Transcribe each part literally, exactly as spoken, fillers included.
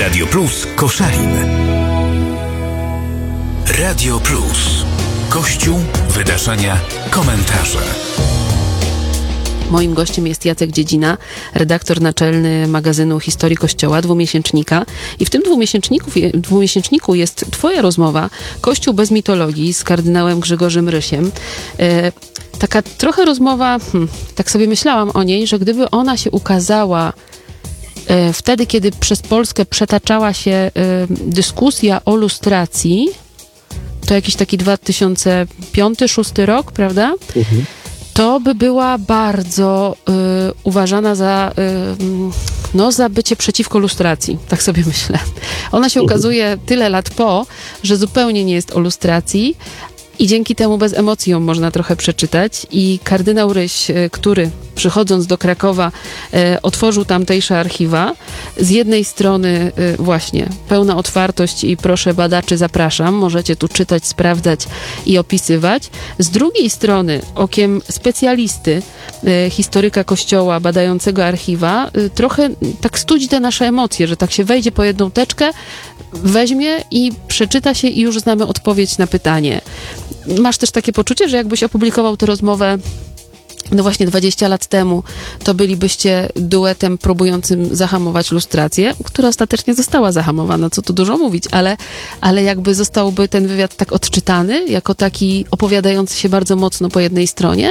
Radio Plus Koszalin. Radio Plus. Kościół, wydarzenia, komentarze. Moim gościem jest Jacek Dziedzina, redaktor naczelny magazynu Historii Kościoła, dwumiesięcznika. I w tym dwumiesięczniku, dwumiesięczniku jest twoja rozmowa Kościół bez mitologii z kardynałem Grzegorzem Rysiem. E, taka trochę rozmowa, hmm, tak sobie myślałam o niej, że gdyby ona się ukazała e, wtedy, kiedy przez Polskę przetaczała się e, dyskusja o lustracji, to jakiś taki dwa tysiące piąty, dwa tysiące szósty rok, prawda? Mhm. To by była bardzo y, uważana za, y, no, za bycie przeciwko lustracji, tak sobie myślę. Ona się ukazuje tyle lat po, że zupełnie nie jest o lustracji i dzięki temu bez emocji ją można trochę przeczytać. I kardynał Ryś, y, który przychodząc do Krakowa y, otworzył tamtejsze archiwa, z jednej strony y, właśnie pełna otwartość i proszę badaczy, zapraszam, możecie tu czytać, sprawdzać i opisywać. Z drugiej strony okiem specjalisty, y, historyka Kościoła, badającego archiwa, y, trochę tak studzi te nasze emocje, że tak się wejdzie po jedną teczkę, weźmie i przeczyta się i już znamy odpowiedź na pytanie. Masz też takie poczucie, że jakbyś opublikował tę rozmowę no właśnie dwadzieścia lat temu, to bylibyście duetem próbującym zahamować lustrację, która ostatecznie została zahamowana, co tu dużo mówić, ale, ale jakby zostałby ten wywiad tak odczytany, jako taki opowiadający się bardzo mocno po jednej stronie?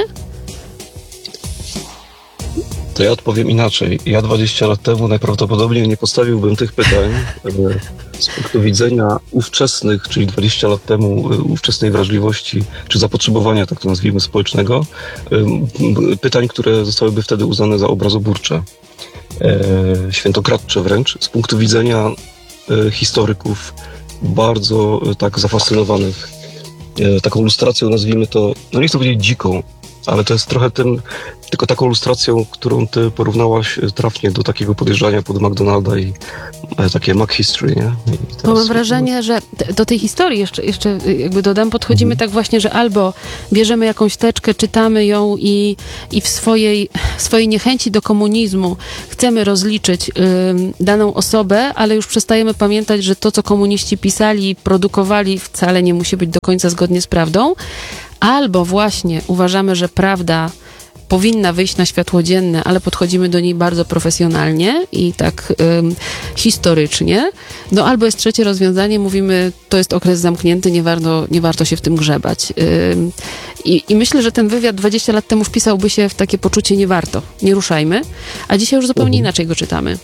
To ja odpowiem inaczej. Ja dwadzieścia lat temu najprawdopodobniej nie postawiłbym tych pytań z punktu widzenia ówczesnych, czyli dwadzieścia lat temu ówczesnej wrażliwości, czy zapotrzebowania, tak to nazwijmy, społecznego, pytań, które zostałyby wtedy uznane za obrazoburcze, świętokradcze wręcz, z punktu widzenia historyków bardzo tak zafascynowanych taką lustracją, nazwijmy to, no nie chcę powiedzieć dziką, ale to jest trochę tym, tylko taką ilustracją, którą ty porównałaś trafnie do takiego podjeżdżania pod McDonalda i e, takie Mac History, nie? Bo mam wrażenie, że t- do tej historii jeszcze, jeszcze jakby dodam, podchodzimy mhm. tak właśnie, że albo bierzemy jakąś teczkę, czytamy ją i, i w swojej, swojej niechęci do komunizmu chcemy rozliczyć y, daną osobę, ale już przestajemy pamiętać, że to, co komuniści pisali i produkowali, wcale nie musi być do końca zgodnie z prawdą. Albo właśnie uważamy, że prawda powinna wyjść na światło dzienne, ale podchodzimy do niej bardzo profesjonalnie i tak ym, historycznie. No albo jest trzecie rozwiązanie, mówimy, to jest okres zamknięty, nie warto, nie warto się w tym grzebać. Ym, i, I myślę, że ten wywiad dwadzieścia lat temu wpisałby się w takie poczucie nie warto, nie ruszajmy, a dzisiaj już zupełnie mhm. inaczej go czytamy.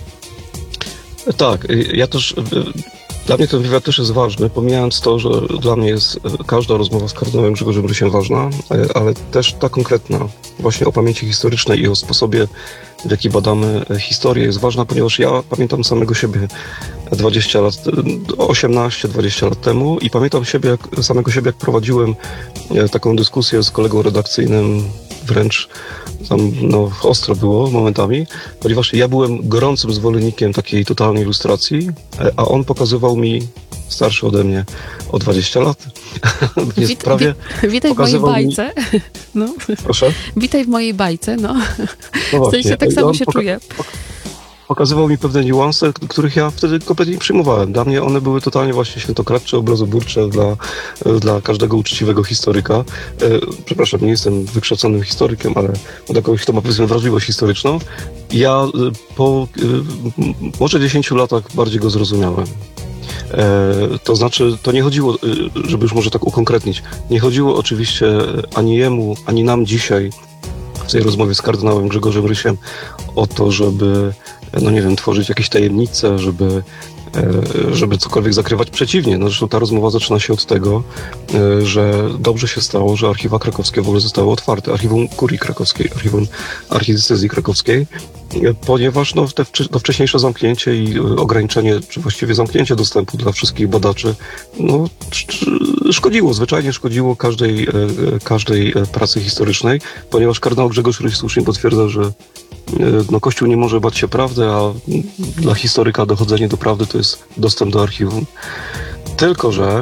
Tak, ja też... Dla mnie ten wywiad też jest ważny, pomijając to, że dla mnie jest każda rozmowa z kardynałem Grzegorzem Rysiem ważna, ale też ta konkretna, właśnie o pamięci historycznej i o sposobie, w jaki badamy historię, jest ważna, ponieważ ja pamiętam samego siebie dwadzieścia lat, osiemnaście dwadzieścia lat temu i pamiętam siebie, jak, samego siebie, jak prowadziłem taką dyskusję z kolegą redakcyjnym, wręcz tam no, ostro było momentami, ponieważ ja byłem gorącym zwolennikiem takiej totalnej ilustracji, a on pokazywał mi, starszy ode mnie o dwadzieścia lat. Wit, prawie wi, witaj w mojej bajce. Mi... No. Proszę? Witaj w mojej bajce, no. No w sensie tak samo się poka- czuję. Pokazywał mi pewne niuanse, których ja wtedy kompletnie nie przyjmowałem. Dla mnie one były totalnie właśnie świętokradcze, obrazoburcze dla, dla każdego uczciwego historyka. E, przepraszam, nie jestem wykształconym historykiem, ale dla kogoś, kto ma powiedzmy wrażliwość historyczną. Ja po e, może dziesięciu latach bardziej go zrozumiałem. E, to znaczy, to nie chodziło, żeby już może tak ukonkretnić, nie chodziło oczywiście ani jemu, ani nam dzisiaj w tej rozmowie z kardynałem Grzegorzem Rysiem o to, żeby no nie wiem, tworzyć jakieś tajemnice, żeby, żeby cokolwiek zakrywać. Przeciwnie, no zresztą ta rozmowa zaczyna się od tego, że dobrze się stało, że archiwa krakowskie w ogóle zostały otwarte. Archiwum Kurii Krakowskiej, Archiwum Archidiecezji Krakowskiej, ponieważ no, te, to wcześniejsze zamknięcie i ograniczenie, czy właściwie zamknięcie dostępu dla wszystkich badaczy, no, szkodziło, zwyczajnie szkodziło każdej, każdej pracy historycznej, ponieważ kardynał Grzegorz Ryś słusznie potwierdza, że no, Kościół nie może bać się prawdy, a dla historyka dochodzenie do prawdy to jest dostęp do archiwum. Tylko że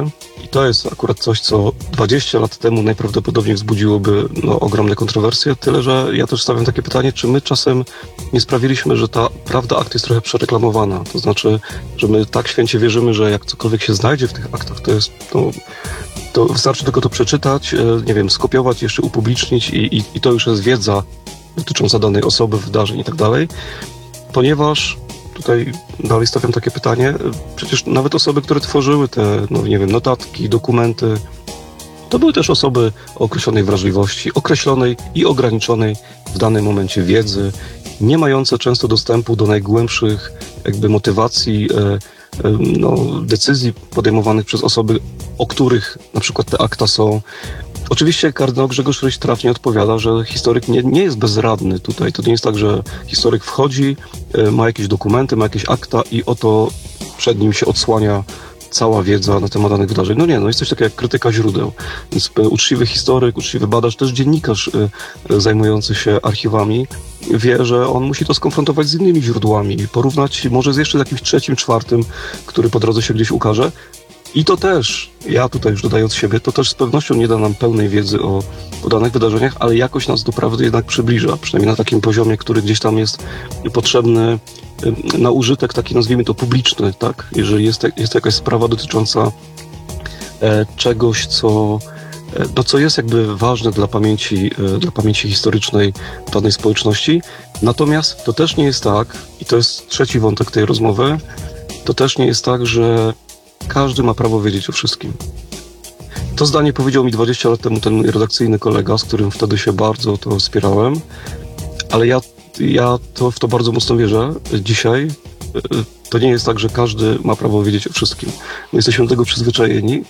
to jest akurat coś, co dwadzieścia lat temu najprawdopodobniej wzbudziłoby no, ogromne kontrowersje, tyle że ja też stawiam takie pytanie, czy my czasem nie sprawiliśmy, że ta prawda akt jest trochę przereklamowana, to znaczy, że my tak święcie wierzymy, że jak cokolwiek się znajdzie w tych aktach, to jest, no, to wystarczy tylko to przeczytać, nie wiem, skopiować, jeszcze upublicznić i, i, i to już jest wiedza dotycząca danej osoby, wydarzeń i tak dalej, ponieważ tutaj dalej stawiam takie pytanie, przecież nawet osoby, które tworzyły te, no nie wiem, notatki, dokumenty, to były też osoby o określonej wrażliwości, określonej i ograniczonej w danym momencie wiedzy, nie mające często dostępu do najgłębszych jakby motywacji, e, e, no, decyzji podejmowanych przez osoby, o których na przykład te akta są. Oczywiście kardynał Grzegorz Ryś trafnie odpowiada, że historyk nie, nie jest bezradny tutaj. To nie jest tak, że historyk wchodzi, ma jakieś dokumenty, ma jakieś akta i oto przed nim się odsłania cała wiedza na temat danych wydarzeń. No nie, no jest coś takiego jak krytyka źródeł. Więc uczciwy historyk, uczciwy badacz, też dziennikarz zajmujący się archiwami wie, że on musi to skonfrontować z innymi źródłami, porównać może z jeszcze jakimś trzecim, czwartym, który po drodze się gdzieś ukaże. I to też, ja tutaj już dodając siebie, to też z pewnością nie da nam pełnej wiedzy o, o danych wydarzeniach, ale jakoś nas do prawdy jednak przybliża, przynajmniej na takim poziomie, który gdzieś tam jest potrzebny na użytek taki, nazwijmy to, publiczny, tak? Jeżeli jest, jest jakaś sprawa dotycząca e, czegoś, co, e, no, co jest jakby ważne dla pamięci, e, dla pamięci historycznej danej społeczności. Natomiast to też nie jest tak, i to jest trzeci wątek tej rozmowy, to też nie jest tak, że każdy ma prawo wiedzieć o wszystkim. To zdanie powiedział mi dwadzieścia lat temu ten mój redakcyjny kolega, z którym wtedy się bardzo to wspierałem, ale ja, ja to w to bardzo mocno wierzę. Dzisiaj to nie jest tak, że każdy ma prawo wiedzieć o wszystkim. My jesteśmy do tego przyzwyczajeni,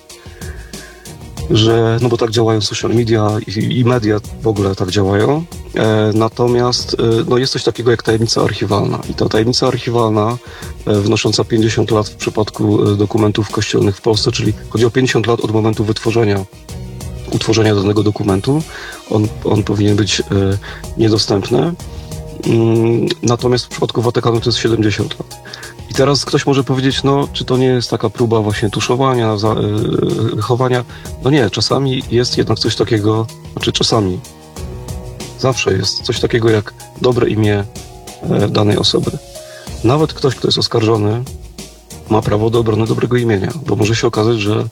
że, no bo tak działają social media i, i media w ogóle tak działają. E, natomiast e, no jest coś takiego jak tajemnica archiwalna. I ta tajemnica archiwalna e, wynosząca pięćdziesiąt lat w przypadku e, dokumentów kościelnych w Polsce, czyli chodzi o pięćdziesiąt lat od momentu wytworzenia, utworzenia danego dokumentu. On, on powinien być e, niedostępny. Mm, natomiast w przypadku Watykanu to jest siedemdziesiąt lat. I teraz ktoś może powiedzieć, no, czy to nie jest taka próba właśnie tuszowania, za, yy, chowania? No nie, czasami jest jednak coś takiego, znaczy czasami, zawsze jest coś takiego jak dobre imię e, danej osoby. Nawet ktoś, kto jest oskarżony, ma prawo do obrony dobrego imienia, bo może się okazać, że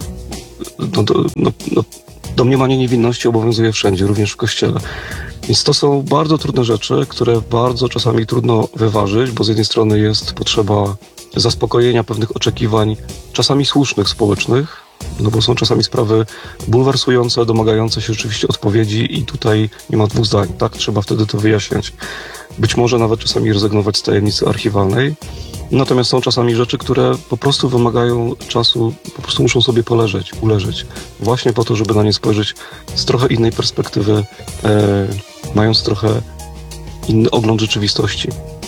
no, do, no, no, domniemanie niewinności obowiązuje wszędzie, również w Kościele. Więc to są bardzo trudne rzeczy, które bardzo czasami trudno wyważyć, bo z jednej strony jest potrzeba zaspokojenia pewnych oczekiwań, czasami słusznych, społecznych, no bo są czasami sprawy bulwersujące, domagające się rzeczywiście odpowiedzi i tutaj nie ma dwóch zdań, tak? Trzeba wtedy to wyjaśniać. Być może nawet czasami rezygnować z tajemnicy archiwalnej. Natomiast są czasami rzeczy, które po prostu wymagają czasu, po prostu muszą sobie poleżeć, uleżeć. Właśnie po to, żeby na nie spojrzeć z trochę innej perspektywy, e, mając trochę inny ogląd rzeczywistości.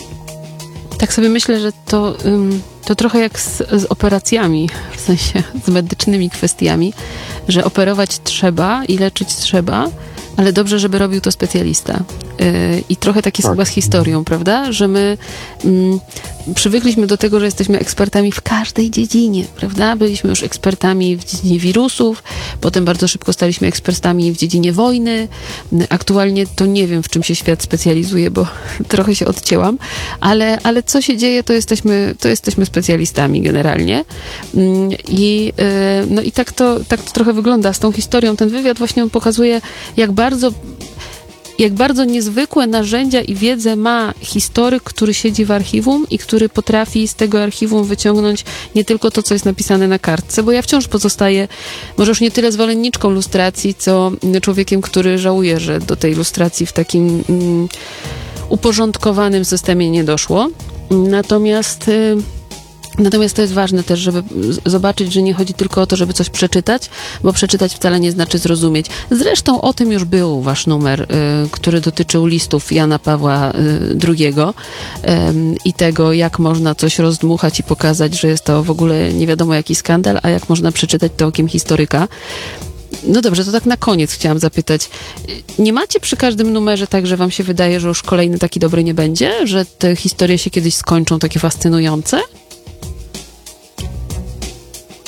Tak sobie myślę, że to, ym, to trochę jak z, z operacjami, w sensie z medycznymi kwestiami, że operować trzeba i leczyć trzeba, ale dobrze, żeby robił to specjalista. Yy, I trochę tak jest Tak. chyba z historią, prawda? Że my mm, przywykliśmy do tego, że jesteśmy ekspertami w każdej dziedzinie, prawda? Byliśmy już ekspertami w dziedzinie wirusów, potem bardzo szybko staliśmy ekspertami w dziedzinie wojny. Aktualnie to nie wiem, w czym się świat specjalizuje, bo trochę się odcięłam, ale, ale co się dzieje, to jesteśmy, to jesteśmy specjalistami generalnie. Yy, I, yy, no i tak to, tak to trochę wygląda z tą historią. Ten wywiad właśnie on pokazuje, jak bardzo jak bardzo niezwykłe narzędzia i wiedzę ma historyk, który siedzi w archiwum i który potrafi z tego archiwum wyciągnąć nie tylko to, co jest napisane na kartce, bo ja wciąż pozostaję może już nie tyle zwolenniczką lustracji, co człowiekiem, który żałuje, że do tej lustracji w takim mm, uporządkowanym systemie nie doszło. Natomiast y, Natomiast to jest ważne też, żeby zobaczyć, że nie chodzi tylko o to, żeby coś przeczytać, bo przeczytać wcale nie znaczy zrozumieć. Zresztą o tym już był wasz numer, y, który dotyczył listów Jana Pawła y, drugiego y, i tego, jak można coś rozdmuchać i pokazać, że jest to w ogóle nie wiadomo jaki skandal, a jak można przeczytać to okiem historyka. No dobrze, to tak na koniec chciałam zapytać. Nie macie przy każdym numerze tak, że wam się wydaje, że już kolejny taki dobry nie będzie? Że te historie się kiedyś skończą takie fascynujące?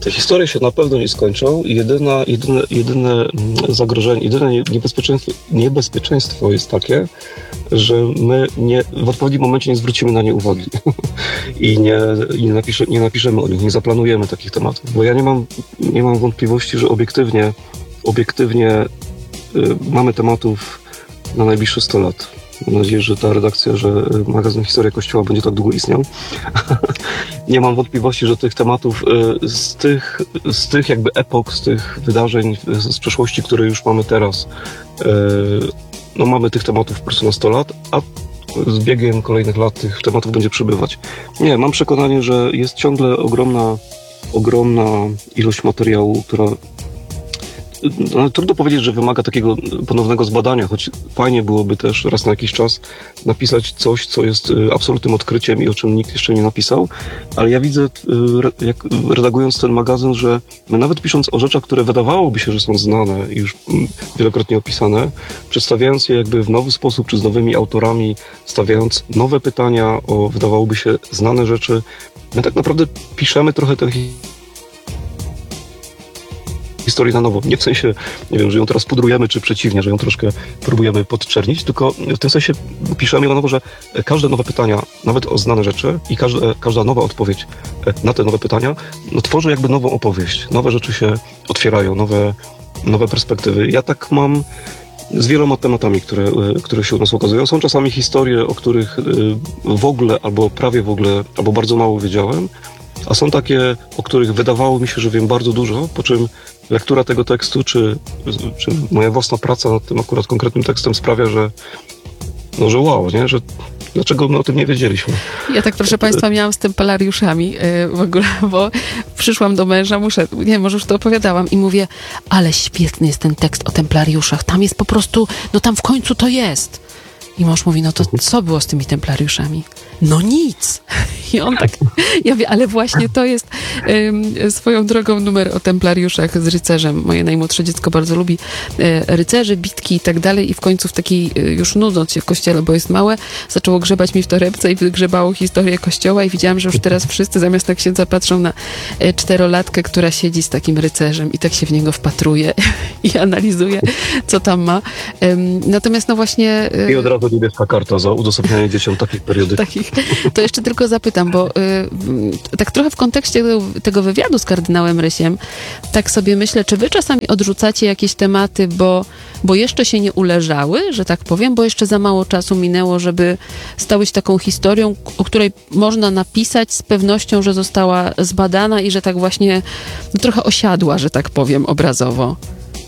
Te historie się na pewno nie skończą i jedyna, jedyne, jedyne zagrożenie, jedyne niebezpieczeństwo, niebezpieczeństwo jest takie, że my nie, w odpowiednim momencie nie zwrócimy na nie uwagi i, nie, i nie, napisze, nie napiszemy o nich, nie zaplanujemy takich tematów. Bo ja nie mam, nie mam wątpliwości, że obiektywnie, obiektywnie y, mamy tematów na najbliższe sto lat. Mam nadzieję, że ta redakcja, że magazyn Historia Kościoła będzie tak długo istniał. Nie mam wątpliwości, że tych tematów, z tych, z tych jakby epok, z tych wydarzeń z przeszłości, które już mamy teraz, no mamy tych tematów po prostu na sto lat, a z biegiem kolejnych lat tych tematów będzie przybywać. Nie, mam przekonanie, że jest ciągle ogromna, ogromna ilość materiału, która no, trudno powiedzieć, że wymaga takiego ponownego zbadania, choć fajnie byłoby też raz na jakiś czas napisać coś, co jest absolutnym odkryciem i o czym nikt jeszcze nie napisał, ale ja widzę, jak redagując ten magazyn, że my nawet pisząc o rzeczach, które wydawałoby się, że są znane i już wielokrotnie opisane, przedstawiając je jakby w nowy sposób, czy z nowymi autorami, stawiając nowe pytania o wydawałoby się znane rzeczy, my tak naprawdę piszemy trochę tę historię na nowo. Nie w sensie, nie wiem, że ją teraz pudrujemy, czy przeciwnie, że ją troszkę próbujemy podczernić, tylko w tym sensie piszemy ją na nowo, że każde nowe pytania, nawet o znane rzeczy i każda, każda nowa odpowiedź na te nowe pytania, no, tworzy jakby nową opowieść. Nowe rzeczy się otwierają, nowe, nowe perspektywy. Ja tak mam z wieloma tematami, które, które się u nas ukazują. Są czasami historie, o których w ogóle, albo prawie w ogóle, albo bardzo mało wiedziałem, a są takie, o których wydawało mi się, że wiem bardzo dużo, po czym lektura tego tekstu, czy, czy moja własna praca nad tym akurat konkretnym tekstem sprawia, że no, że wow, nie? Że dlaczego my o tym nie wiedzieliśmy? Ja tak, proszę Państwa, miałam z templariuszami yy, w ogóle, bo przyszłam do męża, muszę, nie, może już to opowiadałam i mówię, ale świetny jest ten tekst o templariuszach, tam jest po prostu, no tam w końcu to jest. I mąż mówi, no to co było z tymi templariuszami? No nic. I on tak, ja wiem, ale właśnie to jest um, swoją drogą numer o templariuszach z rycerzem. Moje najmłodsze dziecko bardzo lubi e, rycerzy, bitki i tak dalej i w końcu w takiej, e, już nudząc się w kościele, bo jest małe, zaczęło grzebać mi w torebce i wygrzebało historię kościoła i widziałam, że już teraz wszyscy zamiast na księdza patrzą na e, czterolatkę, która siedzi z takim rycerzem i tak się w niego wpatruje i analizuje, co tam ma. E, natomiast no właśnie... E, I od razu niebieska karta za udostępnianie dzieciom takich periodyków. Takich. To jeszcze tylko zapytam, bo y, tak trochę w kontekście tego, tego wywiadu z kardynałem Rysiem, tak sobie myślę, czy wy czasami odrzucacie jakieś tematy, bo, bo jeszcze się nie uleżały, że tak powiem, bo jeszcze za mało czasu minęło, żeby stały się taką historią, o której można napisać z pewnością, że została zbadana i że tak właśnie no, trochę osiadła, że tak powiem, obrazowo.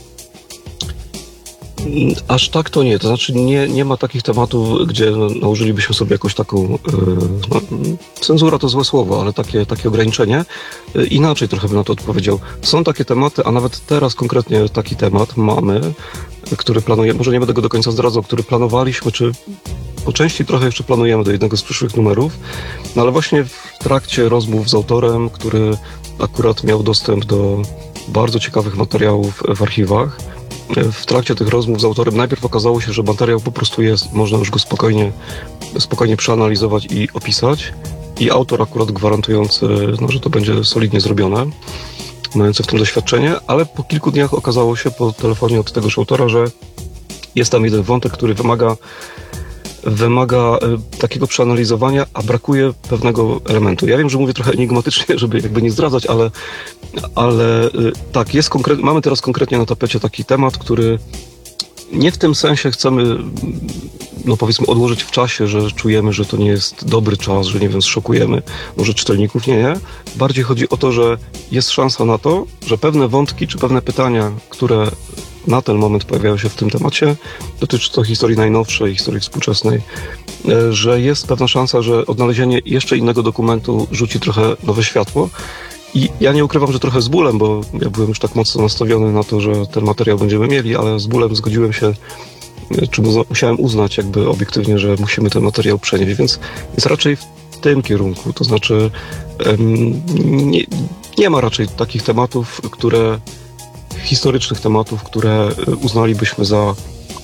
Aż tak to nie, to znaczy nie, nie ma takich tematów, gdzie nałożylibyśmy sobie jakąś taką, yy, no, cenzura to złe słowo, ale takie, takie ograniczenie. Yy, inaczej trochę bym na to odpowiedział. Są takie tematy, a nawet teraz konkretnie taki temat mamy, który planujemy, może nie będę go do końca zdradzał, który planowaliśmy, czy po części trochę jeszcze planujemy do jednego z przyszłych numerów, no ale właśnie w trakcie rozmów z autorem, który akurat miał dostęp do bardzo ciekawych materiałów w archiwach, w trakcie tych rozmów z autorem najpierw okazało się, że materiał po prostu jest, można już go spokojnie, spokojnie przeanalizować i opisać. I autor akurat gwarantujący, no, że to będzie solidnie zrobione, mający w tym doświadczenie, ale po kilku dniach okazało się po telefonie od tegoż autora, że jest tam jeden wątek, który wymaga wymaga y, takiego przeanalizowania, a brakuje pewnego elementu. Ja wiem, że mówię trochę enigmatycznie, żeby jakby nie zdradzać, ale, ale y, tak, jest konkret, mamy teraz konkretnie na tapecie taki temat, który nie w tym sensie chcemy, no powiedzmy, odłożyć w czasie, że czujemy, że to nie jest dobry czas, że nie wiem, zszokujemy może czytelników. Nie, nie. Bardziej chodzi o to, że jest szansa na to, że pewne wątki czy pewne pytania, które na ten moment pojawiają się w tym temacie, dotyczy to historii najnowszej, historii współczesnej, że jest pewna szansa, że odnalezienie jeszcze innego dokumentu rzuci trochę nowe światło. I ja nie ukrywam, że trochę z bólem, bo ja byłem już tak mocno nastawiony na to, że ten materiał będziemy mieli, ale z bólem zgodziłem się, czy musiałem uznać jakby obiektywnie, że musimy ten materiał przenieść, więc jest raczej w tym kierunku, to znaczy nie, nie ma raczej takich tematów, które historycznych tematów, które uznalibyśmy za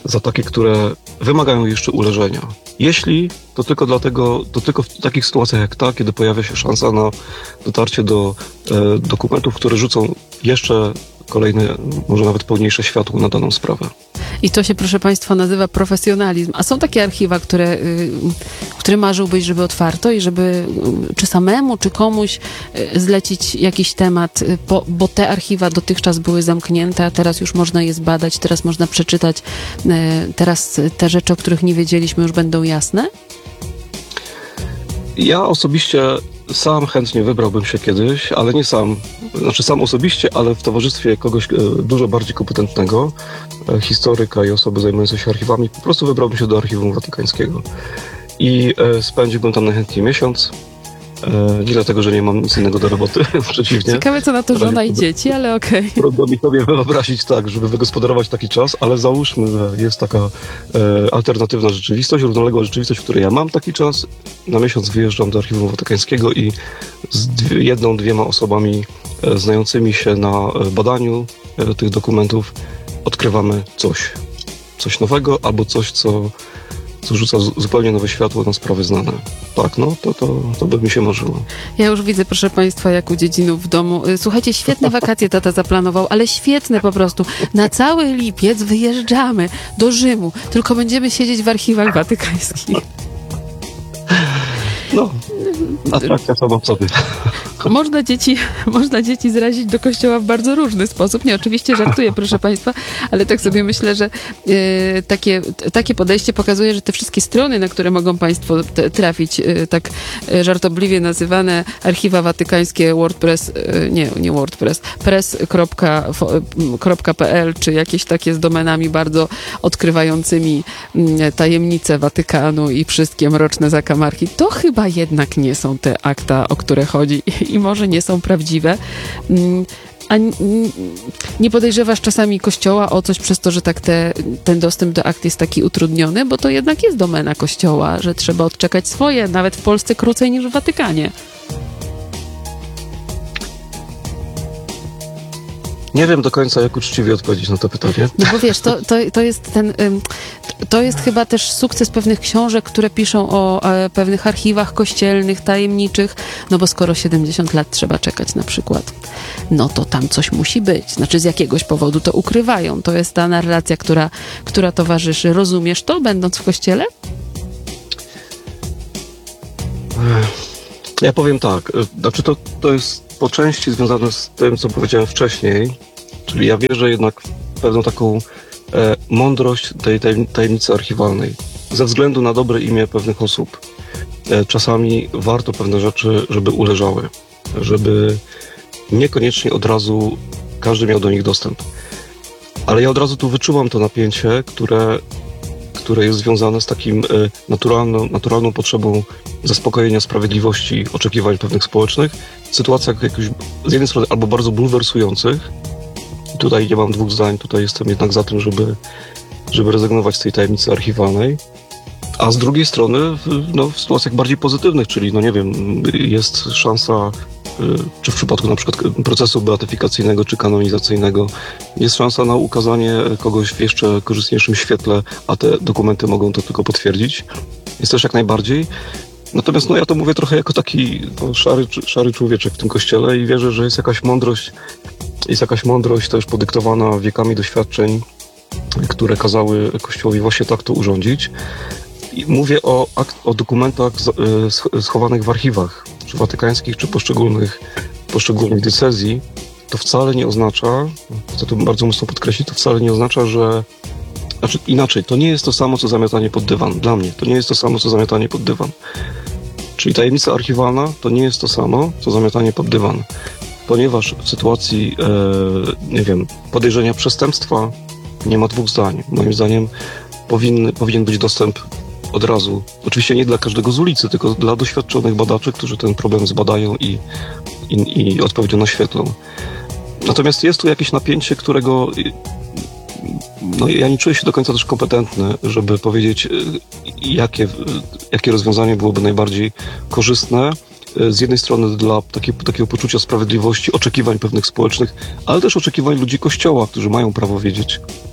za takie, które wymagają jeszcze uleżenia. Jeśli, to tylko dlatego, to tylko w takich sytuacjach jak ta, kiedy pojawia się szansa na dotarcie do e, dokumentów, które rzucą jeszcze kolejne, może nawet pełniejsze światło na daną sprawę. I to się, proszę Państwa, nazywa profesjonalizm. A są takie archiwa, które, y, które marzyłbyś, żeby otwarto i żeby y, czy samemu, czy komuś y, zlecić jakiś temat, y, bo, bo te archiwa dotychczas były zamknięte, a teraz już można je zbadać, teraz można przeczytać, y, teraz te rzeczy, o których nie wiedzieliśmy, już będą jasne? Ja osobiście sam chętnie wybrałbym się kiedyś, ale nie sam, znaczy sam osobiście, ale w towarzystwie kogoś e, dużo bardziej kompetentnego, e, historyka i osoby zajmującej się archiwami, po prostu wybrałbym się do Archiwum Watykańskiego. I e, spędziłbym tam najchętniej miesiąc. E, nie dlatego, że nie mam nic innego do roboty, przeciwnie. Ciekawe, co na to żona i dzieci, ale okej. Okay. Trudno mi sobie wyobrazić tak, żeby wygospodarować taki czas, ale załóżmy, że jest taka e, alternatywna rzeczywistość, równoległa rzeczywistość, w której ja mam taki czas. Na miesiąc wyjeżdżam do Archiwum Watykańskiego i z dwie, jedną, dwiema osobami e, znającymi się na e, badaniu e, tych dokumentów odkrywamy coś. Coś nowego albo coś, co co rzuca zupełnie nowe światło na sprawy znane. Tak, no, to, to, to by mi się marzyło. Ja już widzę, proszę Państwa, jak u dziedzinów w domu. Słuchajcie, świetne wakacje tata zaplanował, ale świetne po prostu. Na cały lipiec wyjeżdżamy do Rzymu, tylko będziemy siedzieć w archiwach watykańskich. No, atrakcja sama w sobie. Można dzieci, można dzieci zrazić do kościoła w bardzo różny sposób. Nie, oczywiście żartuję, proszę Państwa, ale tak sobie myślę, że y, takie, takie podejście pokazuje, że te wszystkie strony, na które mogą Państwo t- trafić, y, tak y, żartobliwie nazywane archiwa watykańskie, WordPress, y, nie, nie WordPress, press kropka p l, czy jakieś takie z domenami bardzo odkrywającymi y, tajemnice Watykanu i wszystkie mroczne zakamarki, to chyba jednak nie są te akta, o które chodzi i może nie są prawdziwe. A nie podejrzewasz czasami Kościoła o coś przez to, że tak te, ten dostęp do akt jest taki utrudniony, bo to jednak jest domena Kościoła, że trzeba odczekać swoje, nawet w Polsce krócej niż w Watykanie. Nie wiem do końca, jak uczciwie odpowiedzieć na to pytanie. No bo wiesz, to, to, to jest ten, to jest chyba też sukces pewnych książek, które piszą o e, pewnych archiwach kościelnych, tajemniczych, no bo skoro siedemdziesiąt lat trzeba czekać na przykład, no to tam coś musi być. Znaczy z jakiegoś powodu to ukrywają. To jest ta narracja, która, która towarzyszy. Rozumiesz to, będąc w kościele? Ja powiem tak, znaczy to, to jest po części związane z tym, co powiedziałem wcześniej, czyli ja wierzę jednak w pewną taką e, mądrość tej tajemnicy archiwalnej. Ze względu na dobre imię pewnych osób. E, czasami warto pewne rzeczy, żeby uleżały, żeby niekoniecznie od razu każdy miał do nich dostęp. Ale ja od razu tu wyczuwam to napięcie, które, które jest związane z takim e, naturalną, naturalną potrzebą zaspokojenia sprawiedliwości oczekiwań pewnych społecznych w sytuacjach jakoś z jednej strony albo bardzo bulwersujących. I tutaj nie mam dwóch zdań, tutaj jestem jednak za tym, żeby, żeby rezygnować z tej tajemnicy archiwalnej. A z drugiej strony w, no, w sytuacjach bardziej pozytywnych, czyli no nie wiem, jest szansa, czy w przypadku na przykład procesu beatyfikacyjnego czy kanonizacyjnego, jest szansa na ukazanie kogoś w jeszcze korzystniejszym świetle, a te dokumenty mogą to tylko potwierdzić. Jest też jak najbardziej. Natomiast no ja to mówię trochę jako taki no, szary, szary człowieczek w tym kościele i wierzę, że jest jakaś mądrość, jest jakaś mądrość też podyktowana wiekami doświadczeń, które kazały Kościołowi właśnie tak to urządzić. I mówię o, akt, o dokumentach schowanych w archiwach, czy watykańskich, czy poszczególnych, poszczególnych diecezji. To wcale nie oznacza, chcę to bardzo mocno podkreślić, to wcale nie oznacza, że Znaczy inaczej, to nie jest to samo, co zamiatanie pod dywan. Dla mnie to nie jest to samo, co zamiatanie pod dywan. Czyli tajemnica archiwalna to nie jest to samo, co zamiatanie pod dywan. Ponieważ w sytuacji, e, nie wiem, podejrzenia przestępstwa nie ma dwóch zdań. Moim zdaniem powinny, powinien być dostęp od razu. Oczywiście nie dla każdego z ulicy, tylko dla doświadczonych badaczy, którzy ten problem zbadają i, i, i odpowiedzią naświetlą. Natomiast jest tu jakieś napięcie, którego no, ja nie czuję się do końca też kompetentny, żeby powiedzieć, jakie, jakie rozwiązanie byłoby najbardziej korzystne. Z jednej strony dla takiego, takiego poczucia sprawiedliwości, oczekiwań pewnych społecznych, ale też oczekiwań ludzi Kościoła, którzy mają prawo wiedzieć,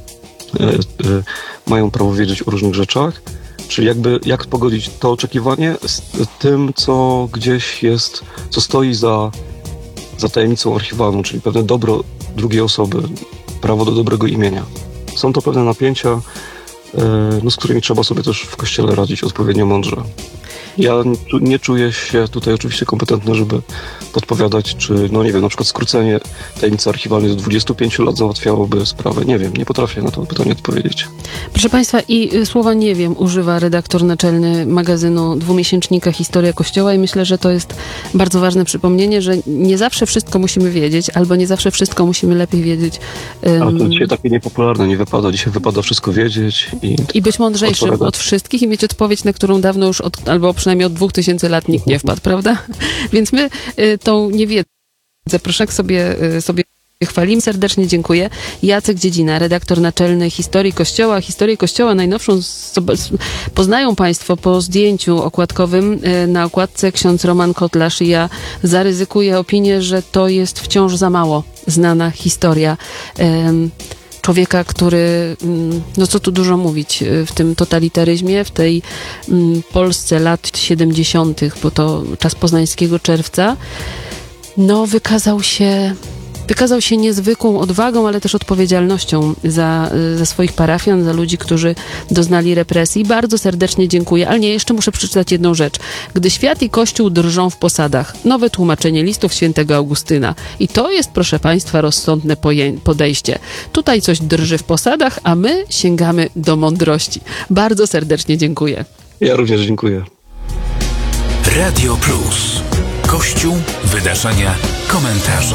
e, e, mają prawo wiedzieć o różnych rzeczach. Czyli jakby jak pogodzić to oczekiwanie z tym, co gdzieś jest, co stoi za, za tajemnicą archiwalną, czyli pewne dobro drugiej osoby, prawo do dobrego imienia. Są to pewne napięcia, no, z którymi trzeba sobie też w Kościele radzić odpowiednio mądrze. Ja nie czuję się tutaj oczywiście kompetentny, żeby podpowiadać, czy, no nie wiem, na przykład skrócenie tajemnicy archiwalnej do dwudziestu pięciu lat załatwiałoby sprawę. Nie wiem, nie potrafię na to pytanie odpowiedzieć. Proszę Państwa, i słowa nie wiem używa redaktor naczelny magazynu dwumiesięcznika Historia Kościoła i myślę, że to jest bardzo ważne przypomnienie, że nie zawsze wszystko musimy wiedzieć, albo nie zawsze wszystko musimy lepiej wiedzieć. Um, Ale to dzisiaj takie niepopularne, nie wypada. Dzisiaj wypada wszystko wiedzieć i I być mądrzejszym odpowiadać. od wszystkich i mieć odpowiedź, na którą dawno już, od, albo przynajmniej od dwóch tysięcy lat nikt nie wpadł, prawda? Więc my y, tą niewiedzę, proszę sobie, y, sobie chwalimy. Serdecznie dziękuję. Jacek Dziedzina, redaktor naczelny Historii Kościoła. Historię Kościoła najnowszą zob- poznają Państwo po zdjęciu okładkowym. Y, na okładce ksiądz Roman Kotlarz i ja zaryzykuję opinię, że to jest wciąż za mało znana historia Ym, człowieka, który, no co tu dużo mówić, w tym totalitaryzmie, w tej Polsce lat siedemdziesiątych, bo to czas poznańskiego czerwca, no wykazał się, wykazał się niezwykłą odwagą, ale też odpowiedzialnością za, za swoich parafian, za ludzi, którzy doznali represji. Bardzo serdecznie dziękuję, ale nie, jeszcze muszę przeczytać jedną rzecz. Gdy świat i Kościół drżą w posadach, nowe tłumaczenie listów świętego Augustyna. I to jest, proszę Państwa, rozsądne poje- podejście. Tutaj coś drży w posadach, a my sięgamy do mądrości. Bardzo serdecznie dziękuję. Ja również dziękuję. Radio Plus. Kościół, wydarzenia, komentarze.